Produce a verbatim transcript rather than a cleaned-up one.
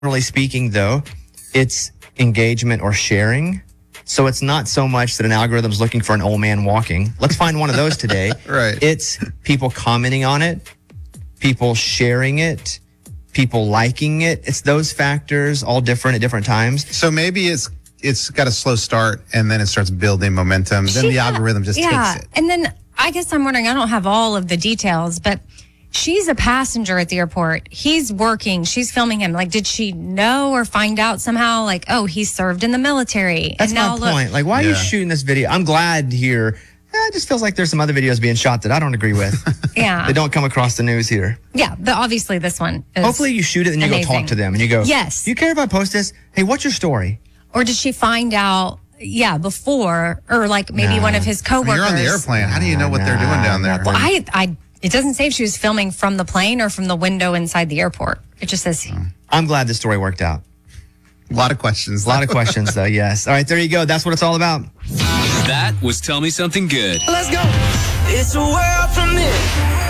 Generally speaking, though, it's engagement or sharing. So it's not so much that an algorithm's looking for an old man walking. Let's find one of those today. Right. It's people commenting on it, people sharing it, people liking it. It's those factors, all different at different times. So maybe it's it's got a slow start and then it starts building momentum. Then She the had- algorithm just yeah. takes it. And then I guess I'm wondering, I don't have all of the details, but she's a passenger at the airport. He's working. She's filming him. Like, did she know or find out somehow, like, oh, he served in the military? That's and now my look, point. Like, why are you Yeah. shooting this video? I'm glad here. Eh, it just feels like there's some other videos being shot that I don't agree with. Yeah. They don't come across the news here. Yeah, but obviously this one is. Hopefully you shoot it and you amazing. go talk to them and you go, Yes. Do you care if I post this? Hey, what's your story? Or did she find out, yeah, before, or like maybe Nah. one of his coworkers? You're on the airplane. How do you know what they're doing down there? Well, I, I, it doesn't say if she was filming from the plane or from the window inside the airport. It just says, I'm glad this story worked out. A lot of questions. A lot of questions, though, yes. All right, there you go. That's what it's all about. That was Tell Me Something Good. Let's go. It's a world from this.